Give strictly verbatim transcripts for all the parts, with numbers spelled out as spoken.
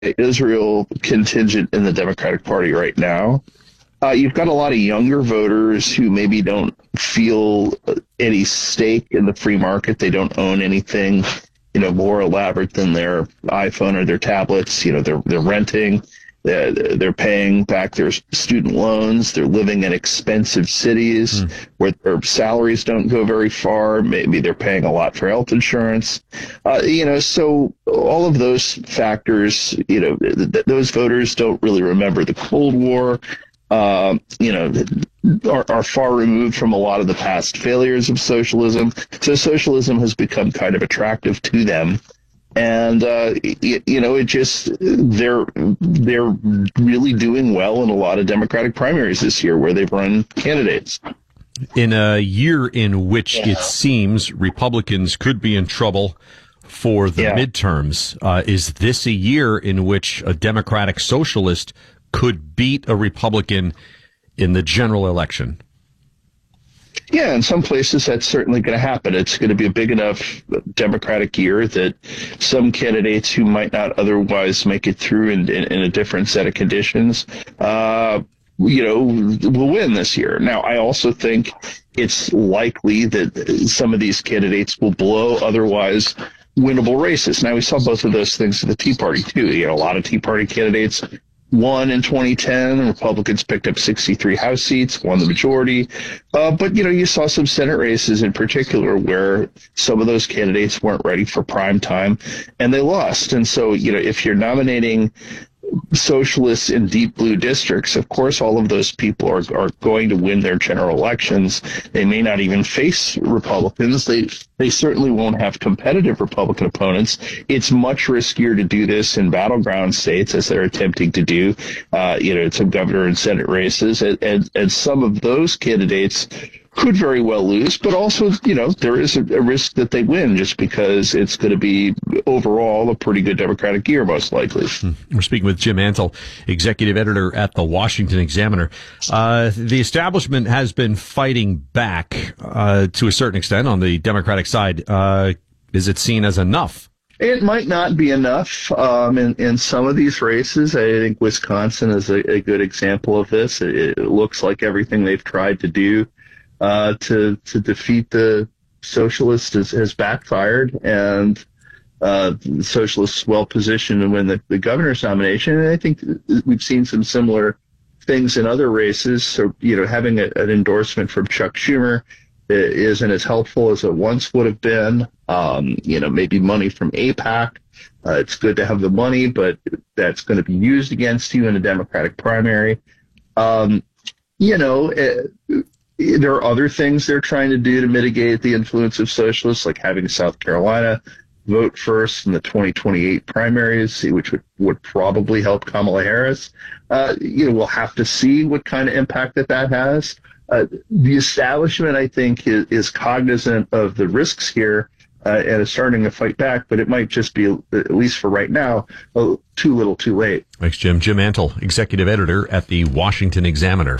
Israel contingent in the Democratic Party right now. Uh, you've got a lot of younger voters who maybe don't feel any stake in the free market. They don't own anything, you know, more elaborate than their iPhone or their tablets. You know, they're they're renting, they're, they're paying back their student loans. They're living in expensive cities mm. where their salaries don't go very far. Maybe they're paying a lot for health insurance. Uh, you know, so all of those factors, you know, th- those voters don't really remember the Cold War. Uh, you know, are, are far removed from a lot of the past failures of socialism. So socialism has become kind of attractive to them. And, uh, you, you know, it just, they're, they're really doing well in a lot of Democratic primaries this year where they've run candidates. In a year in which yeah. it seems Republicans could be in trouble for the yeah. midterms, uh, is this a year in which a Democratic socialist could beat a Republican in the general election? Yeah, in some places that's certainly going to happen. It's going to be a big enough Democratic year that some candidates who might not otherwise make it through in, in, in a different set of conditions, uh, you know, will win this year. Now, I also think it's likely that some of these candidates will blow otherwise winnable races. Now, we saw both of those things at the Tea Party, too. You know, a lot of Tea Party candidates won in twenty ten. Republicans picked up sixty-three House seats, won the majority. Uh, but, you know, you saw some Senate races in particular where some of those candidates weren't ready for prime time and they lost. And so, you know, if you're nominating socialists in deep blue districts, of course, all of those people are, are going to win their general elections. They may not even face Republicans. They they certainly won't have competitive Republican opponents. It's much riskier to do this in battleground states, as they're attempting to do, uh, you know, some governor and Senate races. And, and, and some of those candidates could very well lose, but also, you know, there is a, a risk that they win just because it's going to be overall a pretty good Democratic year, most likely. We're speaking with Jim Antle, executive editor at the Washington Examiner. Uh, the establishment has been fighting back uh, to a certain extent on the Democratic side. Uh, is it seen as enough? It might not be enough um, in, in some of these races. I think Wisconsin is a, a good example of this. It, it looks like everything they've tried to do Uh, to to defeat the socialists has, has backfired, and uh, the socialists well positioned to win the, the governor's nomination. And I think we've seen some similar things in other races. So, you know, having a, an endorsement from Chuck Schumer isn't as helpful as it once would have been. Um, you know, maybe money from AIPAC. Uh, it's good to have the money, but that's going to be used against you in a Democratic primary. Um, you know, it, There are other things they're trying to do to mitigate the influence of socialists, like having South Carolina vote first in the twenty twenty-eight primaries, which would, would probably help Kamala Harris. Uh, you know, we'll have to see what kind of impact that that has. Uh, the establishment, I think, is, is cognizant of the risks here uh, and is starting to fight back, but it might just be, at least for right now, uh, too little too late. Thanks, Jim. Jim Antle, executive editor at the Washington Examiner.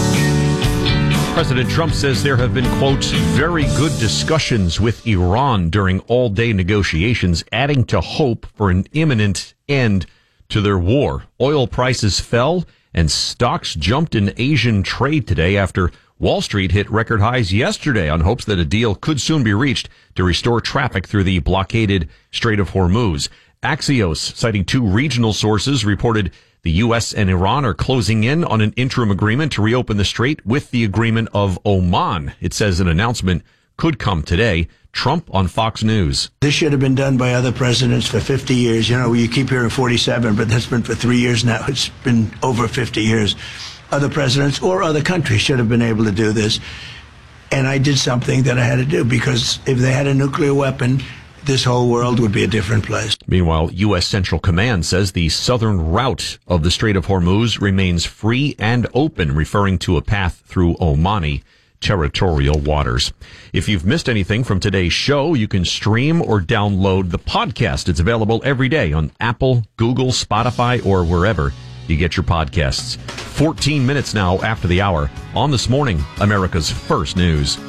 President Trump says there have been, quote, very good discussions with Iran during all-day negotiations, adding to hope for an imminent end to their war. Oil prices fell and stocks jumped in Asian trade today after Wall Street hit record highs yesterday on hopes that a deal could soon be reached to restore traffic through the blockaded Strait of Hormuz. Axios, citing two regional sources, reported the U S and Iran are closing in on an interim agreement to reopen the strait with the agreement of Oman. It says an announcement could come today. Trump on Fox News. This should have been done by other presidents for fifty years. You know, you keep hearing forty-seven, but that's been for three years now. It's been over fifty years. Other presidents or other countries should have been able to do this. And I did something that I had to do, because if they had a nuclear weapon, this whole world would be a different place. Meanwhile, U S Central Command says the southern route of the Strait of Hormuz remains free and open, referring to a path through Omani territorial waters. If you've missed anything from today's show, you can stream or download the podcast. It's available every day on Apple, Google, Spotify, or wherever you get your podcasts. fourteen minutes now after the hour on This Morning, America's First News.